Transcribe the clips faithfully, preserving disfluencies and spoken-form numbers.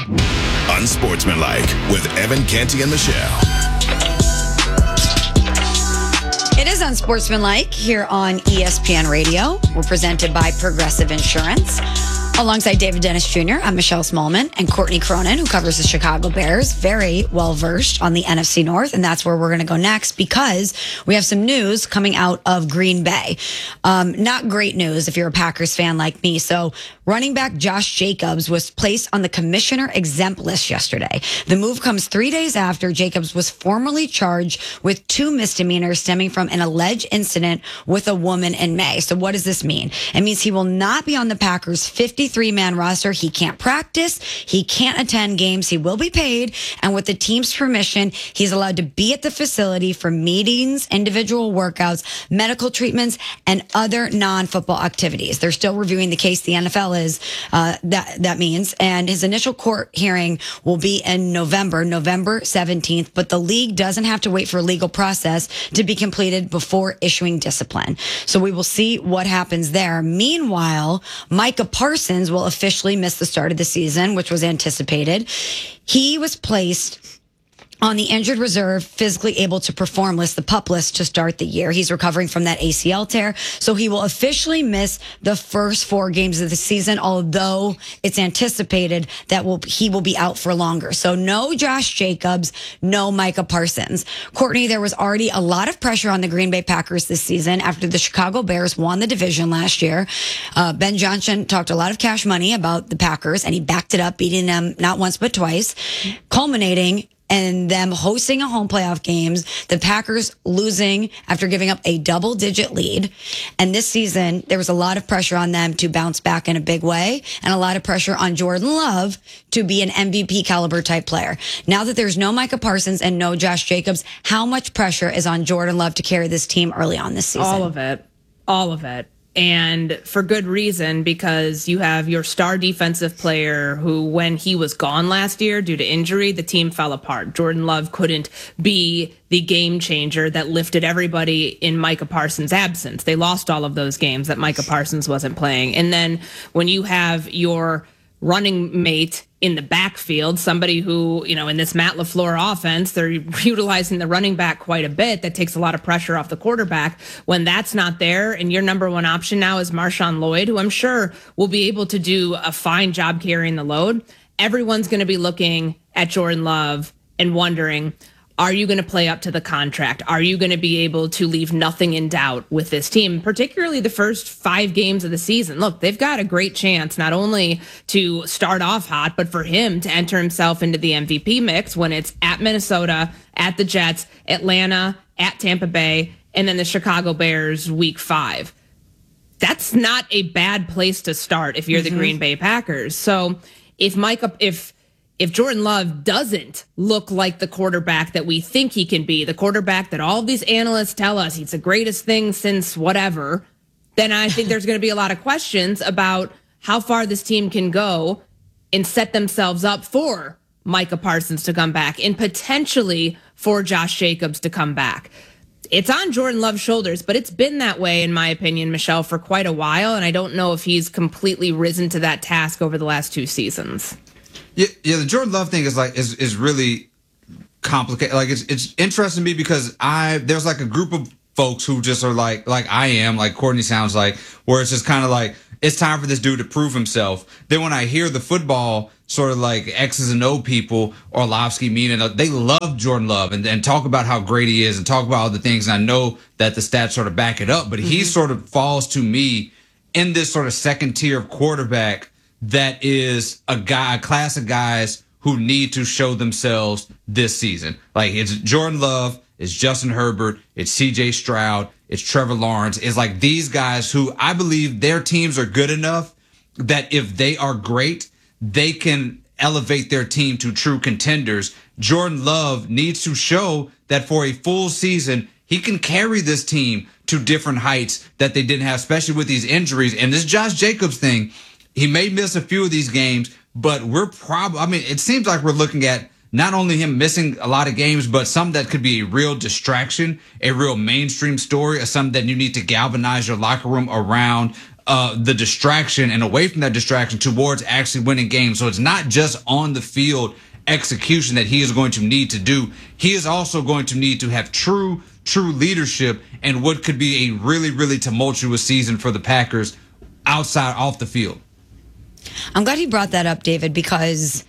Unsportsmanlike with Evan Canty and Michelle. It is Unsportsmanlike here on E S P N Radio. We're presented by Progressive Insurance. Alongside David Dennis Junior, I'm Michelle Smallman, and Courtney Cronin, who covers the Chicago Bears, very well-versed on the N F C North, and that's where we're going to go next because we have some news coming out of Green Bay. Um, not great news if you're a Packers fan like me. So running back Josh Jacobs was placed on the commissioner exempt list yesterday. The move comes three days after Jacobs was formally charged with two misdemeanors stemming from an alleged incident with a woman in May. So what does this mean? It means he will not be on the Packers' fifty-three man roster. He can't practice. He can't attend games. He will be paid. And with the team's permission, he's allowed to be at the facility for meetings, individual workouts, medical treatments, and other non-football activities. They're still reviewing the case. The N F L is, uh, that, that means. And his initial court hearing will be in November, November seventeenth. But the league doesn't have to wait for a legal process to be completed before issuing discipline. So we will see what happens there. Meanwhile, Micah Parsons will officially miss the start of the season, which was anticipated. He was placed on the injured reserve, physically able to perform list, the PUP list, to start the year. He's recovering from that A C L tear, so he will officially miss the first four games of the season, although it's anticipated that will he will be out for longer. So no Josh Jacobs, no Micah Parsons. Courtney, there was already a lot of pressure on the Green Bay Packers this season after the Chicago Bears won the division last year. Uh, Ben Johnson talked a lot of cash money about the Packers, and he backed it up, beating them not once but twice, culminating and them hosting a home playoff games, the Packers losing after giving up a double-digit lead. And this season, there was a lot of pressure on them to bounce back in a big way and a lot of pressure on Jordan Love to be an M V P caliber type player. Now that there's no Micah Parsons and no Josh Jacobs, how much pressure is on Jordan Love to carry this team early on this season? All of it. All of it. And for good reason, because you have your star defensive player who, when he was gone last year due to injury, the team fell apart. Jordan Love couldn't be the game changer that lifted everybody in Micah Parsons' absence. They lost all of those games that Micah Parsons wasn't playing. And then when you have your running mate in the backfield, somebody who, you know, in this Matt LaFleur offense, they're utilizing the running back quite a bit. That takes a lot of pressure off the quarterback. When that's not there, and your number one option now is Marshawn Lloyd, who I'm sure will be able to do a fine job carrying the load, everyone's going to be looking at Jordan Love and wondering, are you going to play up to the contract? Are you going to be able to leave nothing in doubt with this team, particularly the first five games of the season? Look, they've got a great chance not only to start off hot, but for him to enter himself into the M V P mix when it's at Minnesota, at the Jets, Atlanta, at Tampa Bay, and then the Chicago Bears week five. That's not a bad place to start if you're mm-hmm. the Green Bay Packers. So if Micah, if If Jordan Love doesn't look like the quarterback that we think he can be, the quarterback that all of these analysts tell us he's the greatest thing since whatever, then I think there's going to be a lot of questions about how far this team can go and set themselves up for Micah Parsons to come back and potentially for Josh Jacobs to come back. It's on Jordan Love's shoulders, but it's been that way, in my opinion, Michelle, for quite a while, and I don't know if he's completely risen to that task over the last two seasons. Yeah, yeah. The Jordan Love thing is like is is really complicated. Like it's it's interesting to me because I there's like a group of folks who just are like like I am, like Courtney sounds like, where it's just kind of like it's time for this dude to prove himself. Then when I hear the football sort of like X's and O people, Orlovsky, Mina, they love Jordan Love and, and talk about how great he is and talk about all the things. And I know that the stats sort of back it up, but mm-hmm. he sort of falls to me in this sort of second tier of quarterback that is a guy, a class of guys who need to show themselves this season. Like it's Jordan Love, it's Justin Herbert, it's C J Stroud, it's Trevor Lawrence. It's like these guys who I believe their teams are good enough that if they are great, they can elevate their team to true contenders. Jordan Love needs to show that for a full season, he can carry this team to different heights that they didn't have, especially with these injuries. And this Josh Jacobs thing, he may miss a few of these games, but we're probably, I mean, it seems like we're looking at not only him missing a lot of games, but some that could be a real distraction, a real mainstream story, or something that you need to galvanize your locker room around uh, the distraction and away from that distraction towards actually winning games. So it's not just on the field execution that he is going to need to do. He is also going to need to have true, true leadership in what could be a really, really tumultuous season for the Packers outside, off the field. I'm glad you brought that up, David, because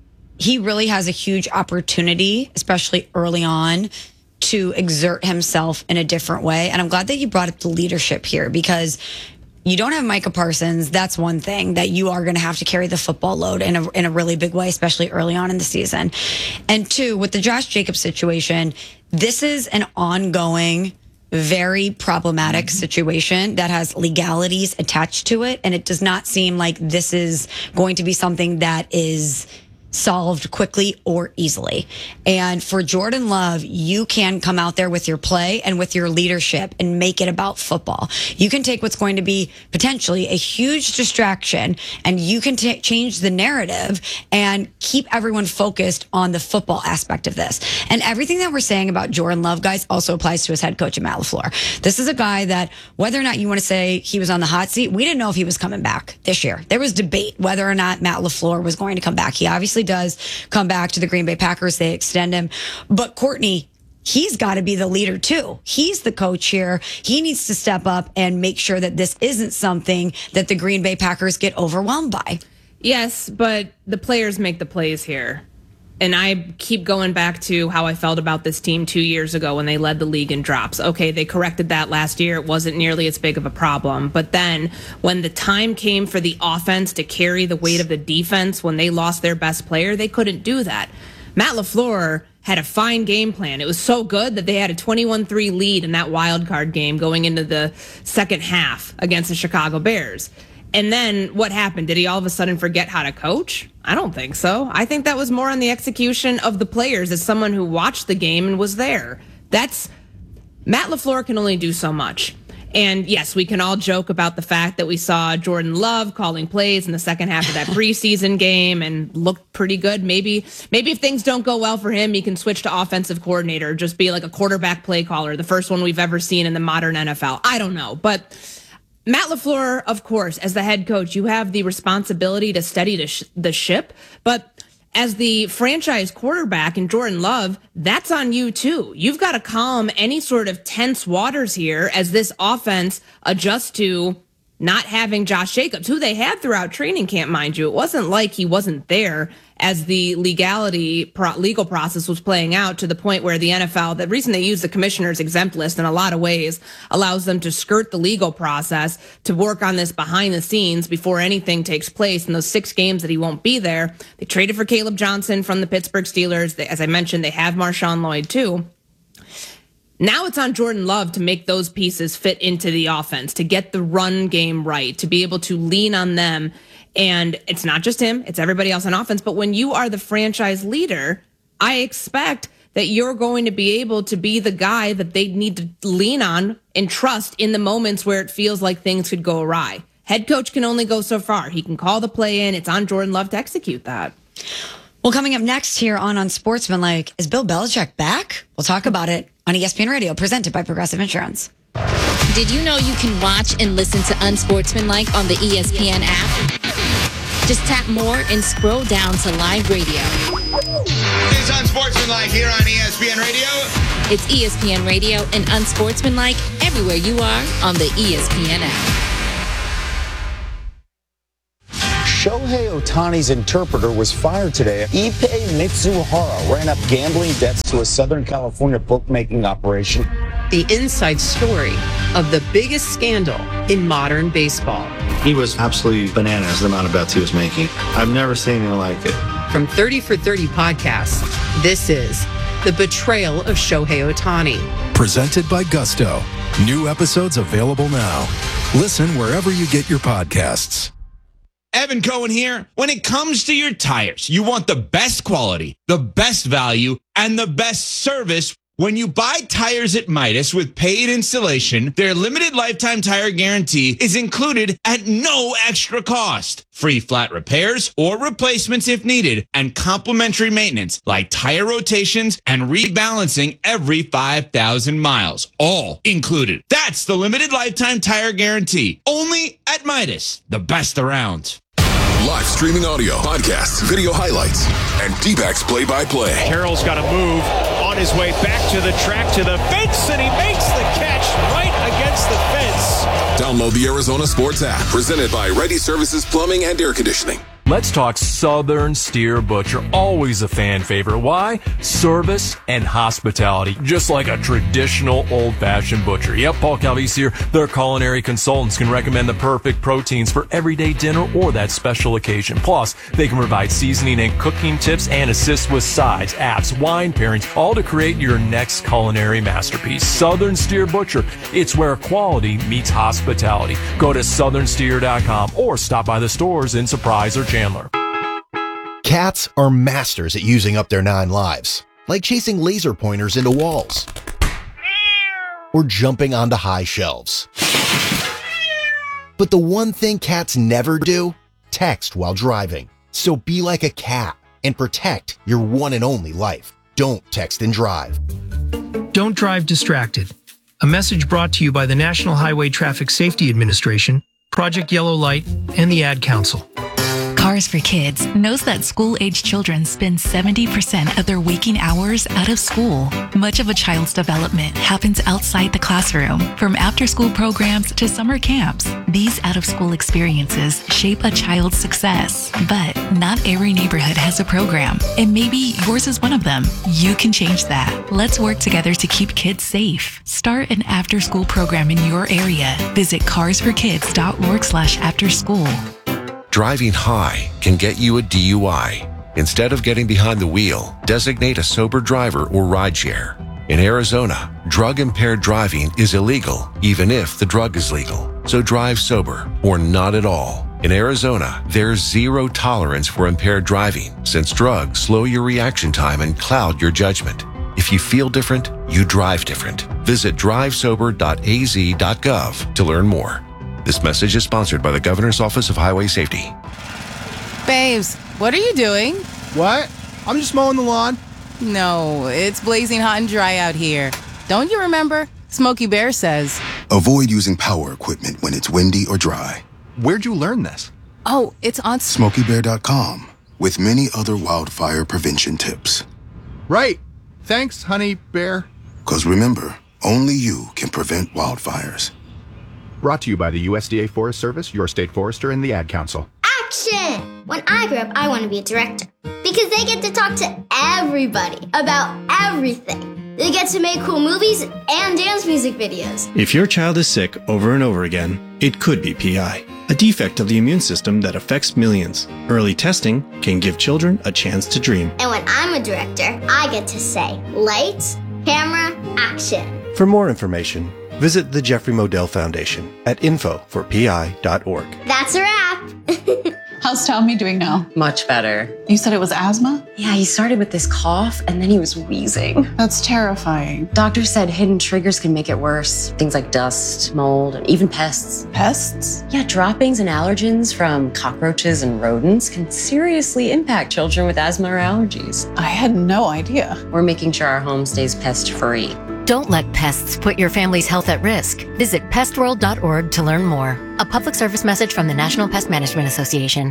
he really has a huge opportunity, especially early on, to exert himself in a different way. And I'm glad that you brought up the leadership here, because you don't have Micah Parsons. That's one thing that you are going to have to carry the football load in a, in a really big way, especially early on in the season. And two, with the Josh Jacobs situation, this is an ongoing, very problematic situation that has legalities attached to it. And it does not seem like this is going to be something that is solved quickly or easily. And for Jordan Love, you can come out there with your play and with your leadership and make it about football. You can take what's going to be potentially a huge distraction, and you can t- change the narrative and keep everyone focused on the football aspect of this. And everything that we're saying about Jordan Love, guys, also applies to his head coach, Matt LaFleur. This is a guy that, whether or not you want to say he was on the hot seat, we didn't know if he was coming back this year. There was debate whether or not Matt LaFleur was going to come back. He obviously does come back to the Green Bay Packers. They extend him. But Courtney, he's got to be the leader too. He's the coach here. He needs to step up and make sure that this isn't something that the Green Bay Packers get overwhelmed by. Yes, but the players make the plays here. And I keep going back to how I felt about this team two years ago when they led the league in drops. Okay, they corrected that last year. It wasn't nearly as big of a problem. But then when the time came for the offense to carry the weight of the defense, when they lost their best player, they couldn't do that. Matt LaFleur had a fine game plan. It was so good that they had a twenty-one three lead in that wild card game going into the second half against the Chicago Bears. And then what happened? Did he all of a sudden forget how to coach? I don't think so. I think that was more on the execution of the players as someone who watched the game and was there. That's Matt LaFleur can only do so much. And yes, we can all joke about the fact that we saw Jordan Love calling plays in the second half of that preseason game and looked pretty good. Maybe, maybe if things don't go well for him, he can switch to offensive coordinator, just be like a quarterback play caller, the first one we've ever seen in the modern N F L. I don't know, but Matt LaFleur, of course, as the head coach, you have the responsibility to steady the, sh- the ship. But as the franchise quarterback and Jordan Love, that's on you too. You've got to calm any sort of tense waters here as this offense adjusts to not having Josh Jacobs, who they had throughout training camp, mind you. It wasn't like he wasn't there as the legality pro- legal process was playing out, to the point where the N F L, the reason they use the commissioner's exempt list in a lot of ways allows them to skirt the legal process to work on this behind the scenes before anything takes place. In those six games that he won't be there, they traded for Caleb Johnson from the Pittsburgh Steelers. They, as I mentioned, they have Marshawn Lloyd too. Now it's on Jordan Love to make those pieces fit into the offense, to get the run game right, to be able to lean on them. And it's not just him, it's everybody else on offense. But when you are the franchise leader, I expect that you're going to be able to be the guy that they need to lean on and trust in the moments where it feels like things could go awry. Head coach can only go so far. He can call the play in. It's on Jordan Love to execute that. Well, coming up next here on Unsportsmanlike, is Bill Belichick back? We'll talk about it on E S P N Radio, presented by Progressive Insurance. Did you know you can watch and listen to Unsportsmanlike on the E S P N app? Just tap more and scroll down to live radio. It's Unsportsmanlike here on E S P N Radio. It's E S P N Radio and Unsportsmanlike everywhere you are on the E S P N app. Shohei Ohtani's interpreter was fired today. Ippei Mitsuhara ran up gambling debts to a Southern California bookmaking operation. The inside story of the biggest scandal in modern baseball. He was absolutely bananas, the amount of bets he was making. I've never seen anything like it. From thirty for thirty podcasts, this is The Betrayal of Shohei Ohtani. Presented by Gusto. New episodes available now. Listen wherever you get your podcasts. Evan Cohen here. When it comes to your tires, you want the best quality, the best value, and the best service When you buy tires at Midas with paid installation, their limited lifetime tire guarantee is included at no extra cost. Free flat repairs or replacements if needed, and complimentary maintenance like tire rotations and rebalancing every five thousand miles. All included. That's the limited lifetime tire guarantee. Only at Midas, the best around. Live streaming audio, podcasts, video highlights, and D-backs play-by-play. Carroll's got to move on his way back to the track, to the fence, and he makes the catch right against the fence. Download the Arizona Sports app, presented by Ready Services Plumbing and Air Conditioning. Let's talk Southern Steer Butcher. Always a fan favorite. Why? Service and hospitality. Just like a traditional old-fashioned butcher. Yep, Paul Calvise here. Their culinary consultants can recommend the perfect proteins for everyday dinner or that special occasion. Plus, they can provide seasoning and cooking tips and assist with sides, apps, wine pairings, all to create your next culinary masterpiece. Southern Steer Butcher. It's where quality meets hospitality. Go to southern steer dot com or stop by the stores in Surprise or Chandler. Cats are masters at using up their nine lives, like chasing laser pointers into walls or jumping onto high shelves. But the one thing cats never do, text while driving. So be like a cat and protect your one and only life. Don't text and drive. Don't drive distracted. A message brought to you by the National Highway Traffic Safety Administration, Project Yellow Light, and the Ad Council. Cars for Kids knows that school-age children spend seventy percent of their waking hours out of school. Much of a child's development happens outside the classroom, from after-school programs to summer camps. These out-of-school experiences shape a child's success. But not every neighborhood has a program, and maybe yours is one of them. You can change that. Let's work together to keep kids safe. Start an after-school program in your area. Visit cars for kids dot org slash after school. Driving high can get you a D U I. Instead of getting behind the wheel, designate a sober driver or rideshare. In Arizona, drug-impaired driving is illegal, even if the drug is legal. So drive sober or not at all. In Arizona, there's zero tolerance for impaired driving, since drugs slow your reaction time and cloud your judgment. If you feel different, you drive different. Visit drive sober dot a z dot gov to learn more. This message is sponsored by the Governor's Office of Highway Safety. Babes, what are you doing? What? I'm just mowing the lawn. No, it's blazing hot and dry out here. Don't you remember? Smokey Bear says, avoid using power equipment when it's windy or dry. Where'd you learn this? Oh, it's on smokey bear dot com, with many other wildfire prevention tips. Right. Thanks, honey bear. Because remember, only you can prevent wildfires. Brought to you by the U S D A Forest Service, your state forester, and the Ad Council. Action! When I grow up, I want to be a director. Because they get to talk to everybody about everything. They get to make cool movies and dance music videos. If your child is sick over and over again, it could be P I, a defect of the immune system that affects millions. Early testing can give children a chance to dream. And when I'm a director, I get to say, lights, camera, action. For more information, visit the Jeffrey Modell Foundation at info for p i dot org. That's a wrap. How's Tommy doing now? Much better. You said it was asthma? Yeah, he started with this cough and then he was wheezing. That's terrifying. Doctors said hidden triggers can make it worse. Things like dust, mold, and even pests. Pests? Yeah, droppings and allergens from cockroaches and rodents can seriously impact children with asthma or allergies. I had no idea. We're making sure our home stays pest-free. Don't let pests put your family's health at risk. Visit pest world dot org to learn more. A public service message from the National Pest Management Association.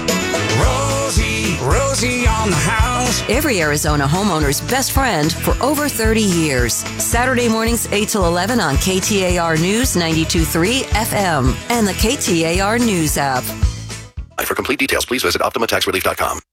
Rosie, Rosie on the house. Every Arizona homeowner's best friend for over thirty years. Saturday mornings eight till eleven on K T A R News ninety-two point three F M and the K T A R News app. For complete details, please visit optima tax relief dot com.